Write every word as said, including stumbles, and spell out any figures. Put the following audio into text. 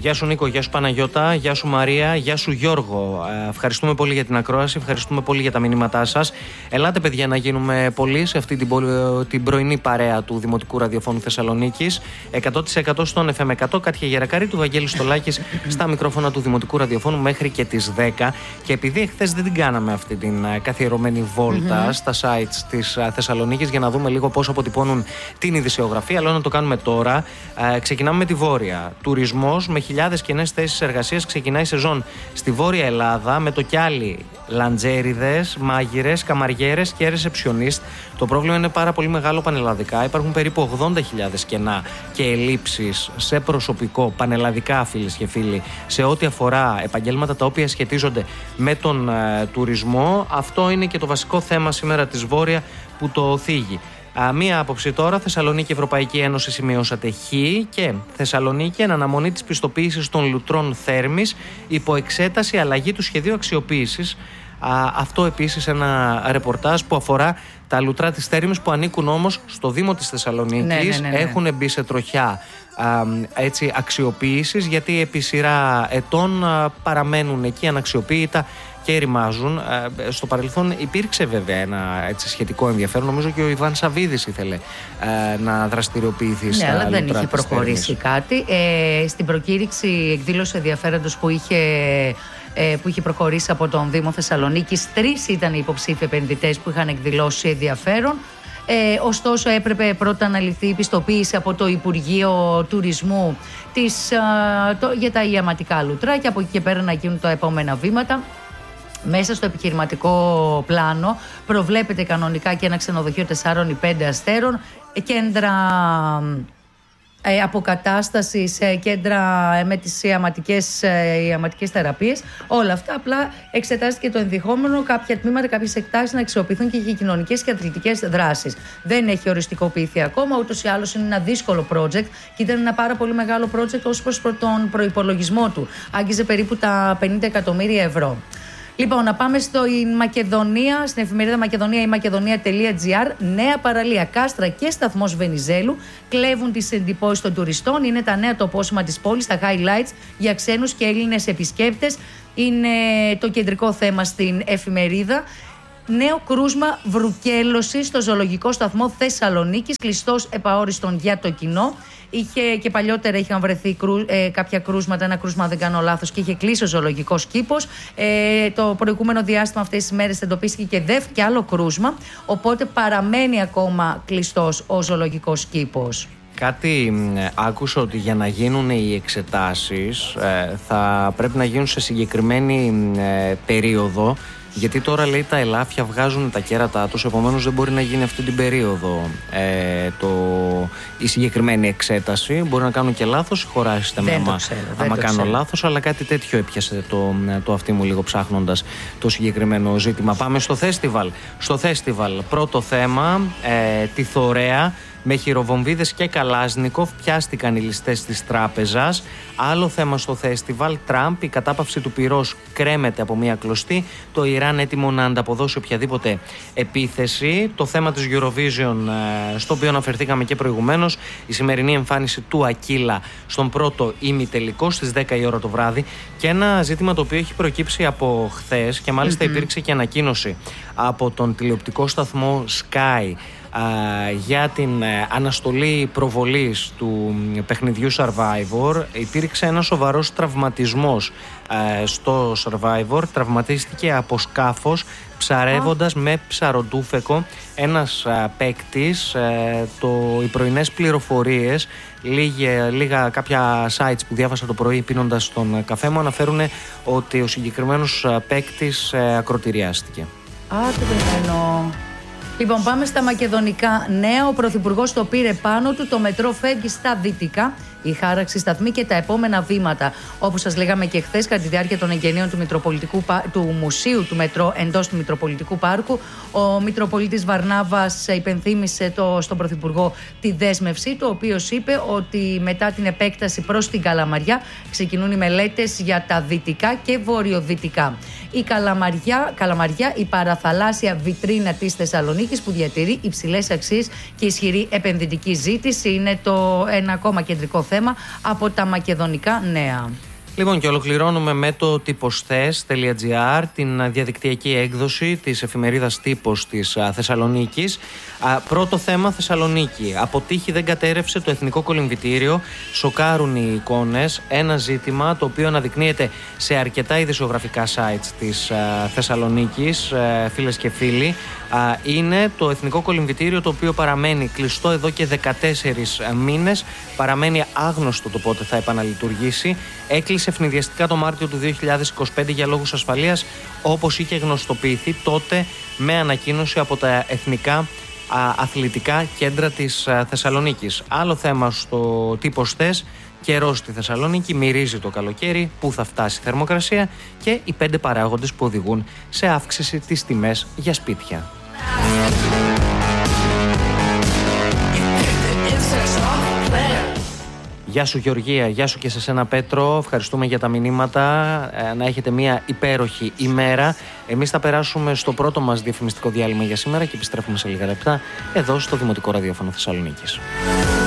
Γεια σου Νίκο, γεια σου Παναγιώτα, γεια σου Μαρία, γεια σου Γιώργο. Ε, ευχαριστούμε πολύ για την ακρόαση, ευχαριστούμε πολύ για τα μηνύματά σας. Ελάτε παιδιά να γίνουμε πολλοί σε αυτή την, την πρωινή παρέα του Δημοτικού Ραδιοφώνου Θεσσαλονίκης. εκατό τοις εκατό στον εφ εμ εκατό, Κάτια Γερακάρη, του Βαγγέλη Στολάκης στα μικρόφωνα του Δημοτικού Ραδιοφώνου μέχρι και τις δέκα. Και επειδή εχθές δεν την κάναμε αυτή την καθιερωμένη βόλτα mm-hmm. στα sites της Θεσσαλονίκης για να δούμε λίγο πώς αποτυπώνουν την ειδησιογραφία, αλλά να το κάνουμε τώρα. Ε, ξεκινάμε με τη Βόρεια. Τουρισμός με χιλιάδες καινές θέσεις εργασίας, ξεκινάει η σεζόν στη Βόρεια Ελλάδα με το κιάλι λαντζέριδες, μάγειρες, καμαριέρες και ρεσεψιονίστ. Το πρόβλημα είναι πάρα πολύ μεγάλο πανελλαδικά. Υπάρχουν περίπου ογδόντα χιλιάδες κενά και ελλείψεις σε προσωπικό πανελλαδικά, φίλες και φίλοι, σε ό,τι αφορά επαγγέλματα τα οποία σχετίζονται με τον ε, τουρισμό. Αυτό είναι και το βασικό θέμα σήμερα της Βόρεια που το θίγει. Α, μία άποψη τώρα, Θεσσαλονίκη Ευρωπαϊκή Ένωση σημειώσατε Χ και Θεσσαλονίκη εν αναμονή της πιστοποίησης των λουτρών Θέρμης, υπό εξέταση αλλαγή του σχεδίου αξιοποίησης. Α, αυτό επίσης ένα ρεπορτάζ που αφορά τα λουτρά της Θέρμης που ανήκουν όμως στο Δήμο της Θεσσαλονίκης, ναι, ναι, ναι, ναι. Έχουν μπει σε τροχιά α, έτσι, αξιοποίησης, γιατί επί σειρά ετών α, παραμένουν εκεί αναξιοποίητα και ρημάζουν. Στο παρελθόν υπήρξε βέβαια ένα έτσι, σχετικό ενδιαφέρον. Νομίζω και ο Ιβάν Σαββίδης ήθελε ε, να δραστηριοποιηθεί. Ναι, στα αλλά δεν λουτρά είχε προχωρήσει Θέρμης. Κάτι. Ε, στην προκήρυξη εκδήλωση ενδιαφέροντος που είχε, ε, που είχε προχωρήσει από τον Δήμο Θεσσαλονίκης, τρεις ήταν οι υποψήφοι επενδυτές που είχαν εκδηλώσει ενδιαφέρον. Ε, ωστόσο έπρεπε πρώτα να ληφθεί η πιστοποίηση από το Υπουργείο Τουρισμού της, α, το, για τα ιαματικά λουτρά και από εκεί και πέρα να γίνουν τα επόμενα βήματα. Μέσα στο επιχειρηματικό πλάνο προβλέπεται κανονικά και ένα ξενοδοχείο τεσσάρων ή πέντε αστέρων, κέντρα ε, αποκατάστασης, ε, κέντρα ε, με τις ιαματικές, ε, ιαματικές θεραπείες. Όλα αυτά απλά εξετάστηκε το ενδεχόμενο κάποια τμήματα, κάποιες εκτάσεις να αξιοποιηθούν και για κοινωνικές και αθλητικές δράσεις. Δεν έχει οριστικοποιηθεί ακόμα, ούτως ή άλλως είναι ένα δύσκολο project και ήταν ένα πάρα πολύ μεγάλο project ως προς τον προϋπολογισμό του. Άγγιζε περίπου τα πενήντα εκατομμύρια ευρώ. Λοιπόν, να πάμε στην Μακεδονία, στην εφημερίδα Μακεδονία ή μακεδονία.gr. Νέα παραλία, κάστρα και σταθμός Βενιζέλου κλέβουν τις εντυπώσεις των τουριστών. Είναι τα νέα τοπόσημα της πόλης, τα highlights για ξένους και Έλληνες επισκέπτες. Είναι το κεντρικό θέμα στην εφημερίδα. Νέο κρούσμα βρουκέλωση στο ζωολογικό σταθμό Θεσσαλονίκης, κλειστός επαόριστον για το κοινό. Είχε και παλιότερα είχαν βρεθεί κρού, ε, κάποια κρούσματα, ένα κρούσμα δεν κάνω λάθος, και είχε κλείσει ο ζωολογικός κήπος. Ε, το προηγούμενο διάστημα αυτές τις μέρες εντοπίστηκε και, δεύ, και άλλο κρούσμα, οπότε παραμένει ακόμα κλειστός ο ζωολογικός κήπος. Κάτι ε, άκουσα ότι για να γίνουν οι εξετάσεις ε, θα πρέπει να γίνουν σε συγκεκριμένη ε, περίοδο. Γιατί τώρα λέει τα ελάφια βγάζουν τα κέρατά τους, επομένως δεν μπορεί να γίνει αυτή την περίοδο ε, το, η συγκεκριμένη εξέταση. Μπορεί να κάνουν και λάθος, συγχωράστε με άμα, άμα κάνω ξέρω. λάθος, αλλά κάτι τέτοιο έπιασε το, το αυτί μου λίγο ψάχνοντας το συγκεκριμένο ζήτημα. Πάμε στο φεστιβάλ. Στο φεστιβάλ πρώτο θέμα, ε, τη Θωρέα. Με χειροβομβίδες και Καλάζνικοφ πιάστηκαν οι ληστές της τράπεζας. Άλλο θέμα στο φεστιβάλ, Τραμπ, η κατάπαυση του πυρός κρέμεται από μια κλωστή. Το Ιράν έτοιμο να ανταποδώσει οποιαδήποτε επίθεση. Το θέμα της Eurovision, στο οποίο αναφερθήκαμε και προηγουμένως, η σημερινή εμφάνιση του Ακύλα στον πρώτο ημιτελικό στις δέκα η ώρα το βράδυ. Και ένα ζήτημα το οποίο έχει προκύψει από χθες και μάλιστα mm-hmm. υπήρξε και ανακοίνωση από τον τηλεοπτικό σταθμό Sky για την αναστολή προβολής του παιχνιδιού Survivor. Υπήρξε ένα σοβαρός τραυματισμός στο Survivor. Τραυματίστηκε από σκάφος ψαρεύοντας με ψαροντούφεκο ένας παίκτης. Το, οι πρωινές πληροφορίες, λίγα, λίγα κάποια sites που διάβασα το πρωί πίνοντας τον καφέ μου, αναφέρουν ότι ο συγκεκριμένος παίκτης ακροτηριάστηκε. Α, το περιμένω. Λοιπόν, πάμε στα μακεδονικά νέα. Ο Πρωθυπουργός το πήρε πάνω του. Το μετρό φεύγει στα δυτικά. Η χάραξη σταθμή και τα επόμενα βήματα. Όπως σας λέγαμε και χθες, κατά τη διάρκεια των εγγενείων του, του Μουσείου του Μετρό εντός του Μητροπολιτικού Πάρκου, ο Μητροπολίτης Βαρνάβας υπενθύμησε το, στον Πρωθυπουργό τη δέσμευσή του, ο οποίος είπε ότι μετά την επέκταση προς την Καλαμαριά ξεκινούν οι μελέτες για τα δυτικά και βορειοδυτικά. Η Καλαμαριά, Καλαμαριά, η παραθαλάσσια βιτρίνα της Θεσσαλονίκης που διατηρεί υψηλές αξίες και ισχυρή επενδυτική ζήτηση, είναι το ένα ακόμα κεντρικό θέμα θέμα από τα μακεδονικά νέα. Λοιπόν, και ολοκληρώνουμε με το τύποσθες τελεία τζι άρ, την διαδικτυακή έκδοση της εφημερίδας Τύπος της Θεσσαλονίκης. Πρώτο θέμα, Θεσσαλονίκη. Από τύχη δεν κατέρευσε το Εθνικό Κολυμβητήριο. Σοκάρουν οι εικόνες. Ένα ζήτημα το οποίο αναδεικνύεται σε αρκετά ειδησιογραφικά sites της Θεσσαλονίκης, φίλες και φίλοι. Είναι το Εθνικό Κολυμβητήριο, το οποίο παραμένει κλειστό εδώ και δεκατέσσερις μήνες. Παραμένει άγνωστο το πότε θα επαναλειτουργήσει. Έκλεισε ευνηδιαστικά το Μάρτιο του δύο χιλιάδες είκοσι πέντε για λόγους ασφαλείας, όπως είχε γνωστοποιηθεί τότε με ανακοίνωση από τα Εθνικά Αθλητικά Κέντρα της Θεσσαλονίκης. Άλλο θέμα στο τύποσθες. Καιρός στη Θεσσαλονίκη, μυρίζει το καλοκαίρι, πού θα φτάσει η θερμοκρασία και οι πέντε παράγοντες που οδηγούν σε αύξηση της τιμές για σπίτια. Γεια σου Γεωργία, γεια σου και σε σένα Πέτρο, ευχαριστούμε για τα μηνύματα, να έχετε μια υπέροχη ημέρα. Εμείς θα περάσουμε στο πρώτο μας διαφημιστικό διάλειμμα για σήμερα και επιστρέφουμε σε λίγα λεπτά εδώ στο Δημοτικό Ραδιόφωνο Θεσσαλονίκης.